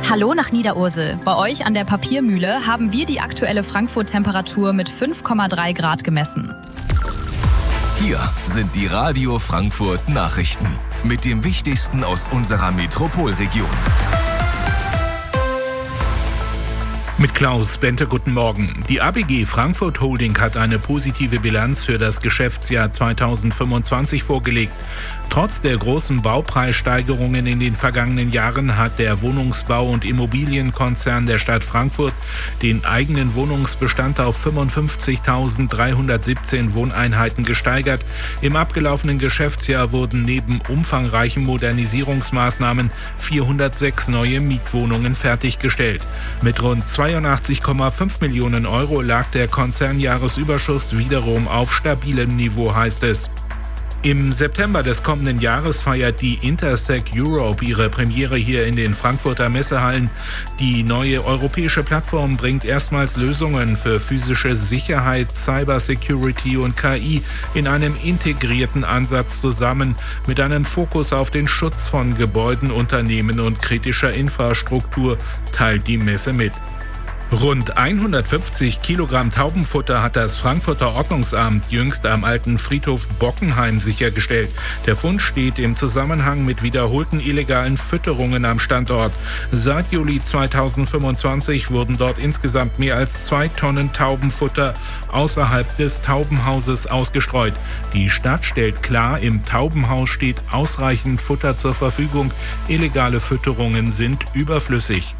Hallo nach Niederursel. Bei euch an der Papiermühle haben wir die aktuelle Frankfurt-Temperatur mit 5,3 Grad gemessen. Hier sind die Radio Frankfurt Nachrichten mit dem Wichtigsten aus unserer Metropolregion. Mit Klaus Bente, guten Morgen. Die ABG Frankfurt Holding hat eine positive Bilanz für das Geschäftsjahr 2025 vorgelegt. Trotz der großen Baupreissteigerungen in den vergangenen Jahren hat der Wohnungsbau- und Immobilienkonzern der Stadt Frankfurt den eigenen Wohnungsbestand auf 55.317 Wohneinheiten gesteigert. Im abgelaufenen Geschäftsjahr wurden neben umfangreichen Modernisierungsmaßnahmen 406 neue Mietwohnungen fertiggestellt. Mit rund 82,5 Millionen Euro lag der Konzernjahresüberschuss wiederum auf stabilem Niveau, heißt es. Im September des kommenden Jahres feiert die Intersec Europe ihre Premiere hier in den Frankfurter Messehallen. Die neue europäische Plattform bringt erstmals Lösungen für physische Sicherheit, Cybersecurity und KI in einem integrierten Ansatz zusammen, mit einem Fokus auf den Schutz von Gebäuden, Unternehmen und kritischer Infrastruktur, teilt die Messe mit. Rund 150 Kilogramm Taubenfutter hat das Frankfurter Ordnungsamt jüngst am alten Friedhof Bockenheim sichergestellt. Der Fund steht im Zusammenhang mit wiederholten illegalen Fütterungen am Standort. Seit Juli 2025 wurden dort insgesamt mehr als 2 Tonnen Taubenfutter außerhalb des Taubenhauses ausgestreut. Die Stadt stellt klar, im Taubenhaus steht ausreichend Futter zur Verfügung. Illegale Fütterungen sind überflüssig.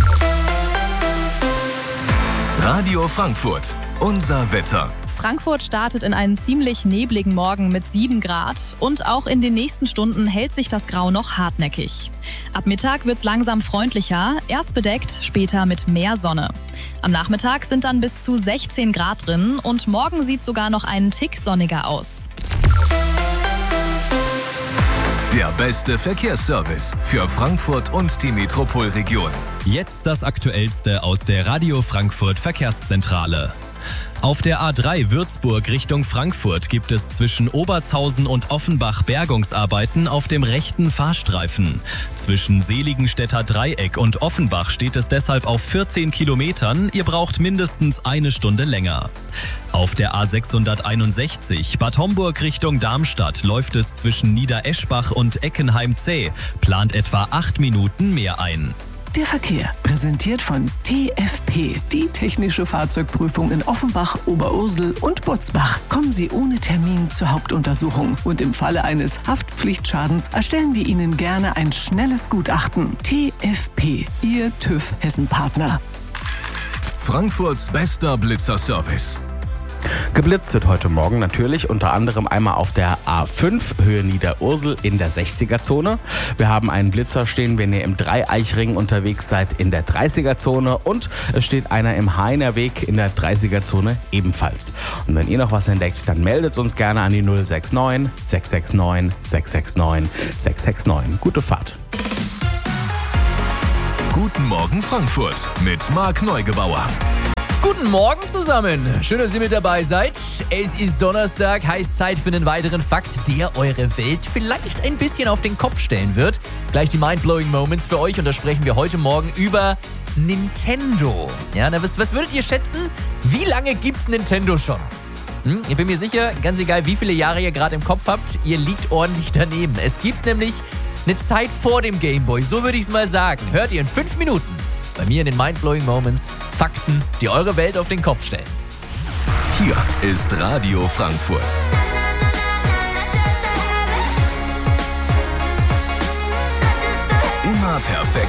Radio Frankfurt, unser Wetter. Frankfurt startet in einen ziemlich nebligen Morgen mit 7 Grad und auch in den nächsten Stunden hält sich das Grau noch hartnäckig. Ab Mittag wird es langsam freundlicher, erst bedeckt, später mit mehr Sonne. Am Nachmittag sind dann bis zu 16 Grad drin und morgen sieht sogar noch einen Tick sonniger aus. Der beste Verkehrsservice für Frankfurt und die Metropolregion. Jetzt das Aktuellste aus der Radio Frankfurt Verkehrszentrale. Auf der A3 Würzburg Richtung Frankfurt gibt es zwischen Obertshausen und Offenbach Bergungsarbeiten auf dem rechten Fahrstreifen. Zwischen Seligenstädter Dreieck und Offenbach steht es deshalb auf 14 Kilometern. Ihr braucht mindestens eine Stunde länger. Auf der A661 Bad Homburg Richtung Darmstadt läuft es zwischen Niedereschbach und Eckenheim zäh, plant etwa 8 Minuten mehr ein. Der Verkehr, präsentiert von TFP, die technische Fahrzeugprüfung in Offenbach, Oberursel und Butzbach. Kommen Sie ohne Termin zur Hauptuntersuchung und im Falle eines Haftpflichtschadens erstellen wir Ihnen gerne ein schnelles Gutachten. TFP, Ihr TÜV Hessen-Partner. Frankfurts bester Blitzerservice. Geblitzt wird heute Morgen natürlich unter anderem einmal auf der A5 Höhe Niederursel in der 60er-Zone. Wir haben einen Blitzer stehen, wenn ihr im Dreieichring unterwegs seid, in der 30er-Zone. Und es steht einer im Hainerweg in der 30er-Zone ebenfalls. Und wenn ihr noch was entdeckt, dann meldet uns gerne an die 069 669 669 669. Gute Fahrt. Guten Morgen Frankfurt mit Marc Neugebauer. Guten Morgen zusammen. Schön, dass ihr mit dabei seid. Es ist Donnerstag, heißt Zeit für einen weiteren Fakt, der eure Welt vielleicht ein bisschen auf den Kopf stellen wird. Gleich die Mindblowing Moments für euch und da sprechen wir heute Morgen über Nintendo. Ja, na, was würdet ihr schätzen? Wie lange gibt's Nintendo schon? Ich bin mir sicher, ganz egal wie viele Jahre ihr gerade im Kopf habt, ihr liegt ordentlich daneben. Es gibt nämlich eine Zeit vor dem Gameboy, so würde ich es mal sagen. Hört ihr in 5 Minuten. Bei mir in den Mindblowing Moments Fakten, die eure Welt auf den Kopf stellen. Hier ist Radio Frankfurt. Immer perfekt